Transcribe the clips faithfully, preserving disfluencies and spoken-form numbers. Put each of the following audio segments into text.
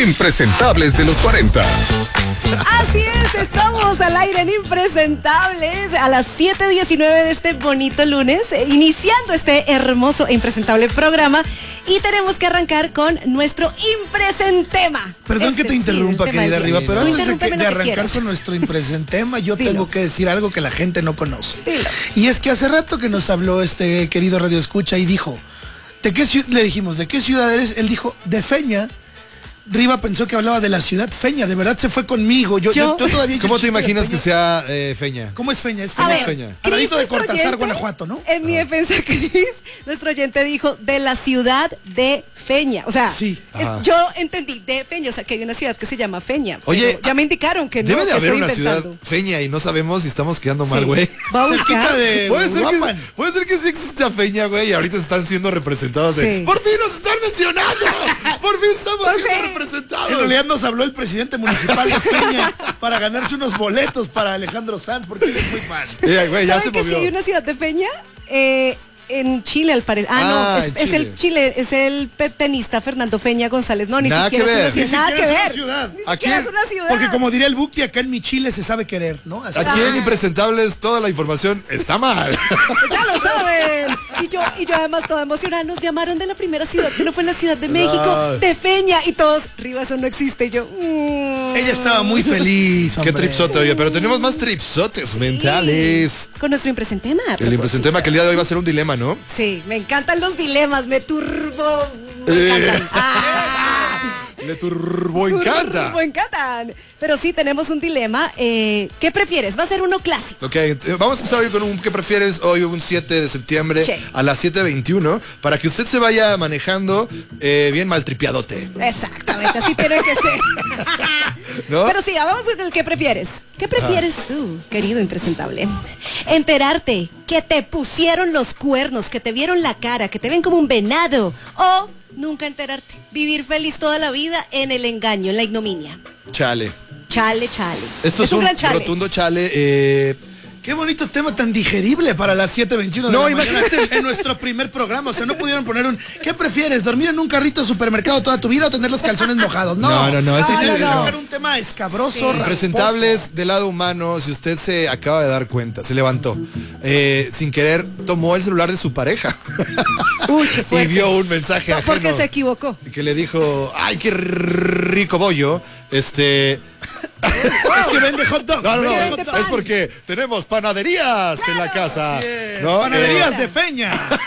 Impresentables de los cuarenta. Así es, estamos al aire en Impresentables a las siete diecinueve de este bonito lunes, eh, iniciando este hermoso e impresentable programa, y tenemos que arrancar con nuestro impresentema. Perdón este que te interrumpa, sí, querida Riva, pero Tú antes de, que, de arrancar quieras. con nuestro impresentema, yo Dilo. tengo que decir algo que la gente no conoce. Dilo. Y es que hace rato que nos habló este querido Radio Escucha y dijo, ¿de qué ciudad? Le dijimos, ¿de qué ciudad eres? Él dijo, de Feña. Riva pensó que hablaba de la ciudad Feña, de verdad se fue conmigo. Yo, yo, yo todavía ¿Cómo te imaginas que sea eh, Feña? ¿Cómo es Feña? Es A Feña. ver, Es Feña. Cris, Al ladito de nuestro Cortázar, oyente, Guanajuato, ¿no? En mi defensa, Cris, nuestro oyente dijo de la ciudad de Feña. O sea, Sí. eh, yo entendí de Feña, o sea, que hay una ciudad que se llama Feña. Oye, pero ya me indicaron que no, Debe de que haber estoy una inventando. ciudad Feña y no sabemos si estamos quedando mal, Sí. güey. Va a Cerquita buscar. de Puede ser, Uruapan. que, puede ser que sí exista Feña, güey, y ahorita están siendo representados de... Sí. ¡Por fin nos están mencionando! ¡Por fin estamos Por siendo fin. representados! En realidad nos habló el presidente municipal de Feña para ganarse unos boletos para Alejandro Sanz, porque él es muy fan. Eh, güey, ya se ¿Saben que movió. sí hay una ciudad de Feña? Eh, en Chile, al parecer. Ah, Ah, no, en es, es el Chile, es el pe- tenista Fernando Feña González. No, ni Nada siquiera que es ver. una ciudad. Ni Nada siquiera que es una ver. ciudad. Ni Aquí- siquiera es una ciudad. Porque como diría el Buki, acá en mi Chile se sabe querer, ¿no? Así- Aquí en Impresentables toda la información está mal. Ya lo saben. Y yo, y yo además toda emocionada, nos llamaron de la primera ciudad, que no fue en la Ciudad de México, No. de Feña, y todos, Riva, eso no existe. Y yo, mm. Ella estaba muy feliz, Qué hombre. tripsote, oye, pero tenemos más tripsotes mentales. Con nuestro impresentema. a El propósito. impresentema que el día de hoy va a ser un dilema, ¿no? Sí, me encantan los dilemas, me turbo. Me Eh. encantan. Ah. Le turbo encanta. Turbo encantan. Pero sí, tenemos un dilema. Eh, ¿Qué prefieres? Va a ser uno clásico. Ok, eh, vamos a empezar hoy con un ¿qué prefieres? Hoy un siete de septiembre Sí. a las siete veintiuno para que usted se vaya manejando eh, bien maltripiadote. Exactamente, así tiene que ser. ¿No? Pero sí, vamos con el ¿qué prefieres? ¿Qué prefieres tú, querido impresentable? ¿Enterarte que te pusieron los cuernos, que te vieron la cara, que te ven como un venado? ¿O nunca enterarte? Vivir feliz toda la vida en el engaño, en la ignominia. Chale. Chale, chale. Esto es, un, gran chale. rotundo chale. Eh, Qué bonito tema tan digerible para las siete veintiuno de No, la mañana imagínate. en nuestro primer programa. O sea, no pudieron poner un ¿qué prefieres? ¿Dormir en un carrito de supermercado toda tu vida o tener los calzones mojados? No, No, no, no, ese Ah, sí- no, no. no. Sacar un tema escabroso, rasposo. Presentables del lado humano, si usted se acaba de dar cuenta, se levantó, eh, sin querer tomó el celular de su pareja Uy, qué y fuerte. vio un mensaje No, porque ajeno se equivocó. que le dijo, ay, qué rico bollo, este... Es que vende hot dog. No, no, vende no, hot de dog. es porque tenemos panaderías en la casa. Así es, ¿no? Panaderías Eh, de Feña.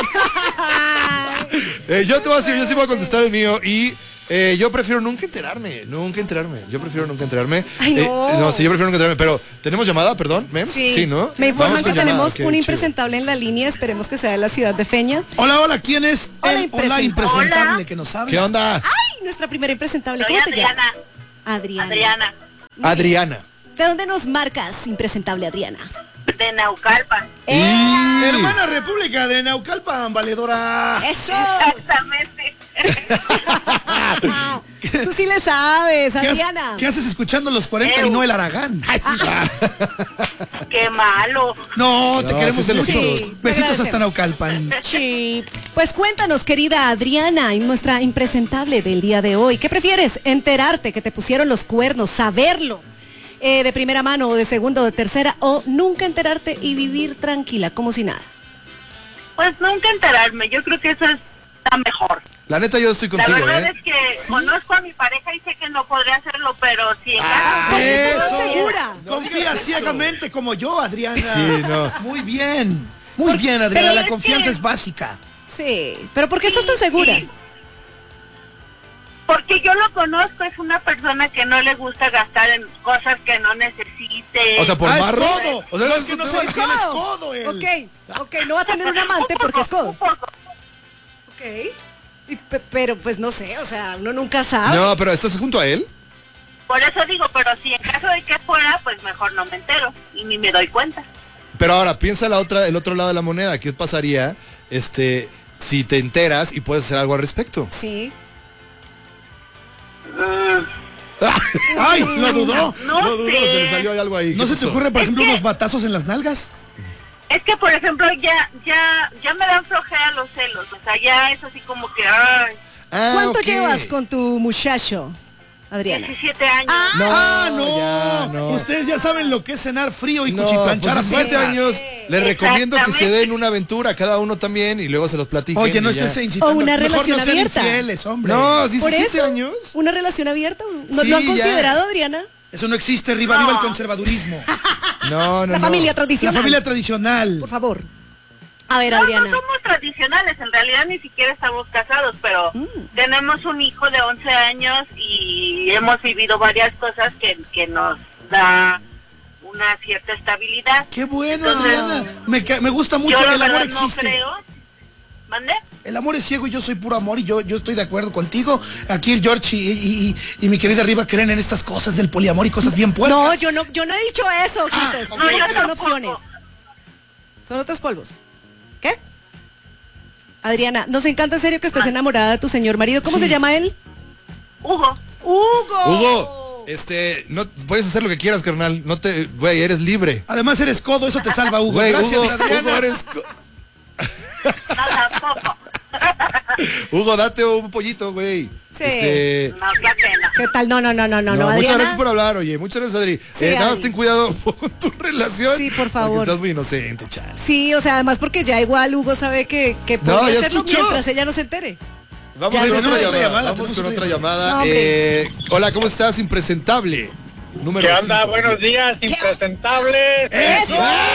eh, yo te voy a decir, yo sí voy a contestar el mío y eh, yo prefiero nunca enterarme, nunca enterarme. Yo prefiero nunca enterarme. Ay, no. Eh, no, sí, yo prefiero nunca enterarme, pero ¿tenemos llamada, perdón? ¿Mems? Sí, ¿no? Me informan Vamos que con llamada, tenemos ok, un chido. impresentable en la línea, esperemos que sea de la ciudad de Feña. Hola, hola, ¿quién es Hola, el hola impresentable. impresentable Hola. que nos habla? ¿Qué onda? ¡Ay! Nuestra primera impresentable. Soy ¿Cómo te llamas? Adriana. Adriana. Adriana, Adriana. ¿De dónde nos marcas, impresentable Adriana? de Naucalpan. ¡Eh! Hermana República de Naucalpan, valedora. ¡Eso! Exactamente. Tú sí le sabes, ¿Qué, haces- Adriana. qué haces escuchando los cuarenta y no el Aragán? Ay, sí. Qué malo. No, te No, queremos sí se lo mucho. juro. Sí, te Besitos agradecemos. hasta Naucalpan. Sí. Pues cuéntanos, querida Adriana, y nuestra impresentable del día de hoy. ¿Qué prefieres? ¿Enterarte que te pusieron los cuernos, saberlo eh, de primera mano o de segunda o de tercera, o nunca enterarte y vivir tranquila, como si nada? Pues nunca enterarme. Yo creo que eso está mejor. La neta yo estoy La contigo, verdad ¿eh? es que conozco a mi pareja y sé que no podría hacerlo, pero si en Ah, caso... Eso. segura. Confía ciegamente como yo, Adriana. Sí, no. Muy bien. Muy bien, Adriana. pero La es confianza que- es básica. Sí. ¿Pero por qué estás tan segura? Sí. Porque yo lo conozco, es una persona que no le gusta gastar en cosas que no necesite. O sea, por Ah, es marro. codo. O sea, No, no es que no es- soy fiel, es codo él. Ok, ok, no va a tener un amante Un porque es poco, codo. un poco. Ok. Y pe- pero pues no sé, o sea, uno nunca sabe. No, pero ¿estás junto a él? Por eso digo, pero si en caso de que fuera, pues mejor no me entero y ni me doy cuenta. Pero ahora, piensa la otra, el otro lado de la moneda. ¿Qué pasaría este, si te enteras y puedes hacer algo al respecto? Sí. Mm, Ay, lo dudó. no No dudó, sé. se le salió ahí algo ahí. ¿No ¿Qué se te pasó? ocurre, por Es ejemplo, que- unos batazos en las nalgas? Es que, por ejemplo, ya ya ya me dan flojera los celos. O sea, ya es así como que... Ay, Ah, ¿Cuánto ok. llevas con tu muchacho? Adriana. diecisiete años. No, ah, no. ya, no. Ustedes ya saben lo que es cenar frío y No, cuchiplanchar pues a siete fuerza. años, les recomiendo que se den una aventura cada uno también y luego se los platiquen. Oye, no y ya. estés incitando. O una Mejor relación no sean abierta. infieles, hombre. No, ¿Por diecisiete eso? años. ¿Una relación abierta? ¿No Sí, lo han ya. considerado, Adriana? Eso no existe, arriba, No. viva el conservadurismo. No, no, La no. familia La tradicional. familia tradicional. Por favor. A ver, No, Adriana. no somos tradicionales, en realidad ni siquiera estamos casados, pero Mm. tenemos un hijo de once años y hemos vivido varias cosas que, que nos da una cierta estabilidad. Qué bueno, Entonces, Adriana. Me, ca- me gusta mucho Yo que la el amor verdad no existe. creo. ¿Mande? El amor es ciego y yo soy puro amor y yo, yo estoy de acuerdo contigo. Aquí el George y, y- y- y mi querida Riva creen en estas cosas del poliamor y cosas bien puercas. No, yo no, yo no he dicho eso, ojitos. ok. Dije No, que yo son tampoco. opciones. Son otros polvos. ¿Qué? Adriana, nos encanta en serio que estés enamorada de tu señor marido. ¿Cómo Sí. se llama él? Hugo. Hugo. Hugo, este, no puedes hacer lo que quieras, carnal. No te, güey, eres libre. Además eres codo, eso te salva, Hugo. Güey, Gracias, Hugo, Adriana. Hugo, eres co- No, tampoco. Hugo, date un pollito, güey. Sí. Este, No, qué pena. ¿Qué tal? No, no, no, no, no, no, no, muchas Adriana. gracias por hablar, oye. Muchas gracias, Adri. Sí, Eh, nada más Adri. ten cuidado con tu relación. Sí, por porque favor. Estás muy inocente, chaval. Sí, o sea, además porque ya igual Hugo sabe que, que No, puede ya hacerlo escuchó. mientras ella no se entere. Vamos Ya con sé, otra tenemos llamada. otra llamada, Vamos tenemos con otra otra llamada. No, hombre. Eh, hola, ¿cómo estás? Impresentable. Número ¿Qué onda? cinco. Buenos días, impresentables. ¡Eso!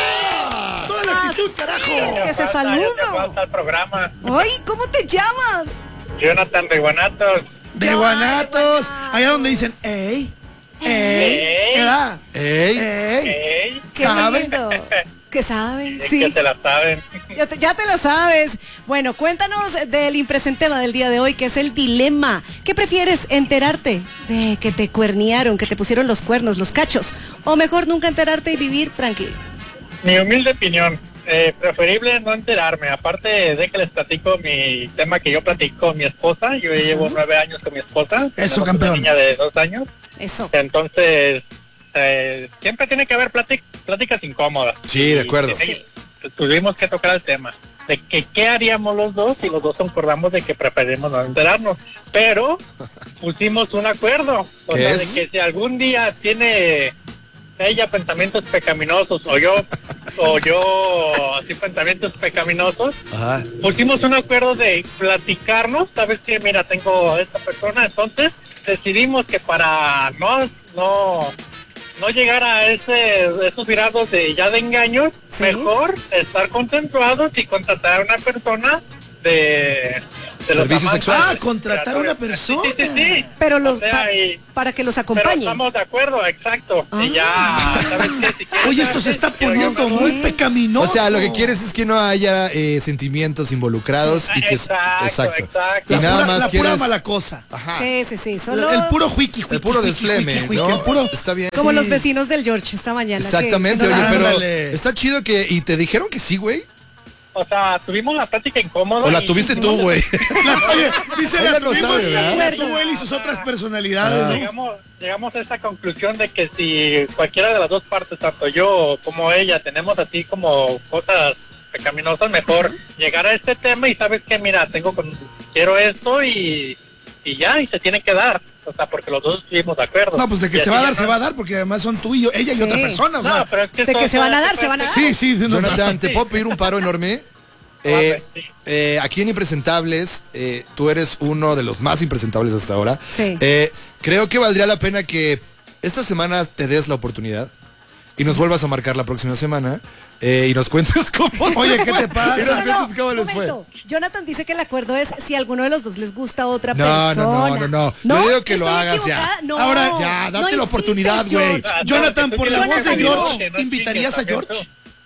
¡Eso! ¡Toda la actitud, carajo! Es que se Falta, saluda. ya te falta el programa. Ay, ¿cómo te llamas? Jonathan de Guanatos. De Guanatos. Allá donde dicen, ¡ey! ¡ey! Ey. ¿Edad? Ey, ¡ey! Ey, Qué ¿Sabe? lindo. ¿Qué saben? es Sí. que se la saben. Ya te, ya te lo sabes. Bueno, cuéntanos del impresentema del día de hoy, que es el dilema. ¿Qué prefieres, enterarte de que te cuernearon, que te pusieron los cuernos, los cachos? O mejor nunca enterarte y vivir tranquilo. Mi humilde opinión, eh, preferible no enterarme. Aparte de que les platico mi tema que yo platico con mi esposa. Yo ya llevo nueve años con mi esposa. Tenemos campeón. Una niña de dos años. Eso. Entonces, eh, siempre tiene que haber plátic- pláticas incómodas. Sí, de acuerdo. Y, eh, tuvimos que tocar el tema de que qué haríamos los dos y los dos concordamos de que preferimos no enterarnos, pero pusimos un acuerdo, o ¿Qué sea, es? de que si algún día tiene ella pensamientos pecaminosos o yo o yo así pensamientos pecaminosos, Ajá. pusimos un acuerdo de platicarnos, sabes que mira, tengo a esta persona, entonces decidimos que para no no no llegar a ese esos grados de ya de engaños, Sí. mejor estar concentrados y contratar a una persona de, de los Servicio amantes. sexual. Ah, contratar a una persona. Sí, sí, sí. Pero los, O sea, pa- y- para que los pero acompañe. estamos de acuerdo, exacto. Ah. Y ya, ¿sabes qué? Si quieres Oye, esto se hacer, está si quiero poniendo yo, muy Sí. pecaminoso. O sea, lo que quieres es que no haya eh, sentimientos involucrados y que Exacto, exacto. Y La nada pura, más la pura quieres mala cosa. Ajá. Sí, sí, sí. El, Solo el puro juiqui, juiqui, El puro juiqui, desfleme, juiqui, juiqui, ¿no? el puro... Está bien. como Sí. los vecinos del George esta mañana. que- Exactamente, que no oye, la- pero Ándale. está chido que y te dijeron que sí, güey. O sea, tuvimos la plática incómoda. O la y tuviste hicimos- tú, güey. Oye, dice Ella la no tuvimos, sabe, ¿verdad? la tuvo él y sus otras personalidades, ¿no? Llegamos, llegamos a esa conclusión de que si cualquiera de las dos partes, tanto yo como ella, tenemos así como cosas pecaminosas, mejor llegar a este tema y sabes que, mira, tengo con, quiero esto y, y ya, y se tiene que dar. O sea, porque los dos estuvimos de acuerdo. No, pues de que Y se así va a dar, ya se no- va a dar, porque además son tú y yo, ella y Sí. otra persona, o sea. No, pero es que De son que se van a dar, cosas se van a dar. Sí, sí, no, no, Jonathan, no. ¿te puedo pedir un paro enorme? Eh, eh, aquí en Impresentables, eh, tú eres uno de los más impresentables hasta ahora. Sí. Eh, creo que valdría la pena que esta semana te des la oportunidad y nos vuelvas a marcar la próxima semana eh, y nos cuentes cómo. Oye, ¿qué te Y pasa? nos No, no, cuentes cómo les fue. momento. Jonathan dice que el acuerdo es si alguno de los dos les gusta a otra No, no, persona. no, no, no. Yo digo que lo ¿Estoy hagas ya. equivocada? No, Ahora, ya, date no la insistes, oportunidad, güey. George. Ah, Jonathan, no, que tú por la quieras voz de que George, no, que no ¿invitarías a chingues, George?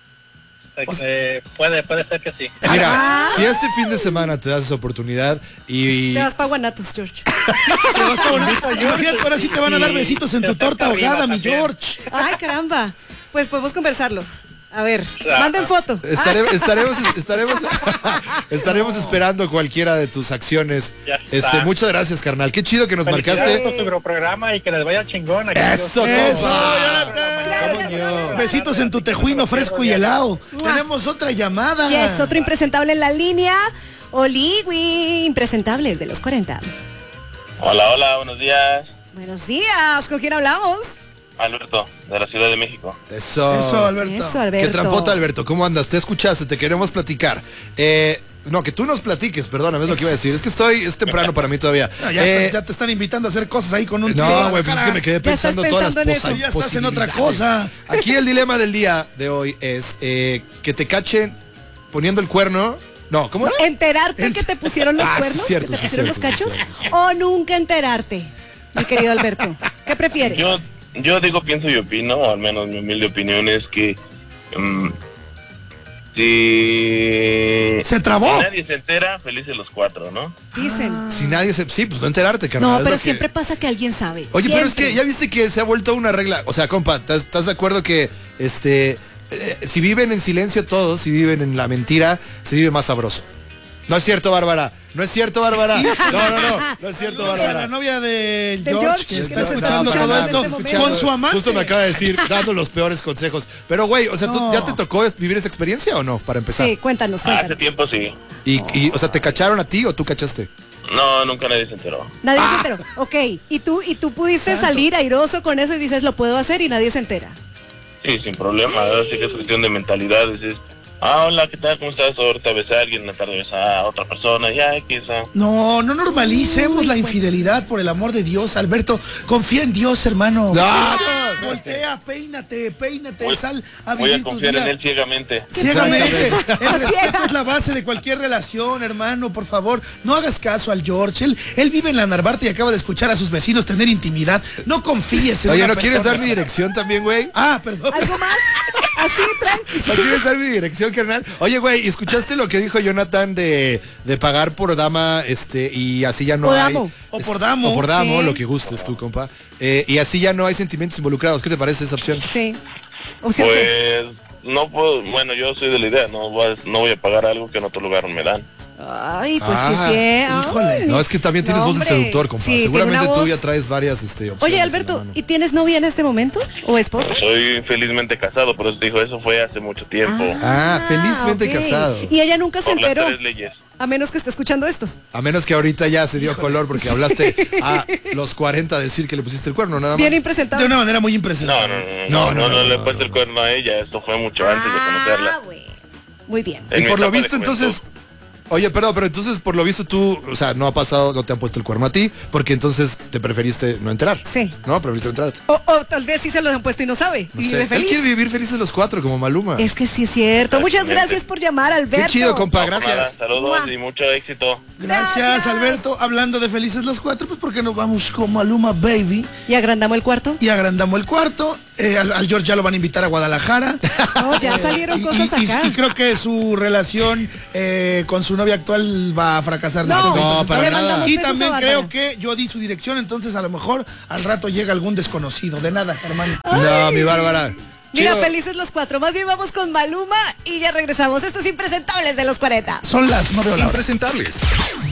Eh, puede, puede ser que sí. Mira, Ah. si este fin de semana te das esa oportunidad y... Te vas para Guanatos, George. Imagínate, ahora sí te van a dar besitos en tu torta ahogada, mi George. Ay, caramba. Pues podemos conversarlo. A ver, Ah. manden foto. Estare- estaremos, estaremos, estaremos esperando cualquiera de tus acciones. Ya está. Este, muchas gracias, carnal. Qué chido que nos Felicidades marcaste. por tu programa y que les vaya chingón. Aquí Eso, los- Eso, compa. Jonathan. Coño. Besitos en tu tejuino fresco y helado. Tenemos otra llamada. Yes, otro impresentable en la línea. Oligui, impresentables de los cuarenta. Hola, hola, buenos días. Buenos días, ¿con quién hablamos? Alberto, de la Ciudad de México. Eso. Eso, Alberto. Eso, Alberto. Qué trampota, Alberto. ¿Cómo andas? Te escuchaste, te queremos platicar. Eh, no, que tú nos platiques, perdóname, es lo que iba a decir. Es que estoy, es temprano para mí todavía. No, ya, Eh, te, ya te están invitando a hacer cosas ahí con un... No, güey, pues es que me quedé Ya estás pensando todas las pensando en eso. posa- Ya estás en otra posibilidades. cosa. Aquí el dilema del día de hoy es eh, que te cachen poniendo el cuerno. No, ¿cómo No, no? enterarte que te pusieron los Ah, sí, cuernos, cierto, que te sí, pusieron cierto, los sí, cachos, cierto, sí. o nunca enterarte, mi querido Alberto. ¿Qué prefieres? Yo, yo digo, pienso y opino, o al menos mi humilde opinión es que mm, si, Se trabó. si nadie se entera, felices los cuatro, ¿no? Dicen. Si nadie se... Sí, pues no enterarte, carnal. No, es pero lo que- siempre pasa que alguien sabe. Oye, pero es Siempre. que ya viste que se ha vuelto una regla. O sea, compa, ¿estás, estás de acuerdo que este eh, si viven en silencio todos, si viven en la mentira, se vive más sabroso? No es cierto, Bárbara. No es cierto, Bárbara. No, no, no. No es cierto, La Bárbara. novia del Del George, George, que que está nos está escuchando escuchando todo en esto este momento. con su amante. Justo me acaba de decir, dando los peores consejos. Pero, güey, o sea, ¿tú No. ya te tocó vivir esa experiencia o no? Para empezar. Sí, cuéntanos, Hace cuéntanos. tiempo sí. Y, y, o sea, ¿te cacharon a ti o tú cachaste? No, nunca nadie se enteró. Nadie Ah. se enteró. Ok, y tú, y tú pudiste salir airoso con eso y dices, lo puedo hacer y nadie se entera. Sí, sin problema. Ahora sí que es cuestión de mentalidades. Es, ah, hola, ¿qué tal? ¿Cómo estás? Ahorita ves a alguien, una tarde ves a otra persona, ya, quizá. No, no normalicemos la infidelidad, por el amor de Dios, Alberto. Confía en Dios, hermano. No, Voltea, peínate, peínate, Voy, sal a voy a vivir tu confiar en día. él ciegamente. Ciegamente. El Ciega. respeto es la base de cualquier relación, hermano, por favor. No hagas caso al George. Él, él vive en la Narvarte y acaba de escuchar a sus vecinos tener intimidad. No confíes en Oye, una ¿no quieres persona. dar mi dirección también, güey? Ah, perdón. ¿Algo más? Así, tranqui. ¿No quieres dar mi dirección, carnal? Oye, güey, ¿escuchaste lo que dijo Jonathan de, de pagar por dama este y así ya no O hay... damo. O por damo. O por damo, Sí. lo que gustes tú, compa. Eh, y así ya no hay sentimientos involucrados. ¿Qué te parece esa opción? Sí. Opción C. Pues, no puedo, bueno, yo soy de la idea, no voy a, no voy a pagar algo que en otro lugar me dan. Ay, pues Ah, sí, sí. Ay. híjole. No, es que también tienes No, voz de hombre. seductor, compa. Sí, Seguramente tiene una tú voz. ya traes varias este, opciones. Oye, en la Alberto, mano. ¿y tienes novia en este momento? ¿O esposa? Soy felizmente casado, por eso te dijo, eso fue hace mucho tiempo. Ah, felizmente ok. casado. Y ella nunca se Por las enteró, tres leyes. a menos que esté escuchando esto. A menos que ahorita ya se dio color porque hablaste a los cuarenta a decir que le pusiste el cuerno, nada más. Bien De impresentable. una manera muy No, impresentable. no, no, no, no, No, no, no, no, le he no, puesto no, el cuerno a ella, esto fue mucho antes de conocerla. Ah, bueno. Muy bien. En Y mi por lo etapa de visto, juventud. entonces... Oye, perdón, pero entonces por lo visto tú, o sea, no ha pasado, no te han puesto el cuerno a ti, porque entonces te preferiste no enterar. Sí. No, preferiste no enterar. O, o tal vez sí se los han puesto y no sabe. No y sé. vive Él feliz. quiere vivir felices los cuatro, como Maluma. Es que sí es cierto. Muchas Exactamente. gracias por llamar, Alberto. Qué chido, compa, No, por nada, gracias. saludos Mua. y mucho éxito. Gracias, Gracias. Alberto. Hablando de felices los cuatro, pues porque nos vamos con Maluma Baby ¿Y agrandamos el cuarto? y agrandamos el cuarto. Eh, al, al George ya lo van a invitar a Guadalajara. No, ya salieron Y- cosas y, y- acá. y creo que su relación eh, con su novia actual va a fracasar. No, después de no, para presentarla. nada. mandamos Y besos también a creo Batalla. que yo di su dirección, entonces a lo mejor al rato llega algún desconocido. De nada, hermano. No, mi Bárbara. Mira, Chido. felices los cuatro. Más bien vamos con Maluma y ya regresamos. Estos impresentables de los cuarenta. Son las nueve de la hora. Impresentables.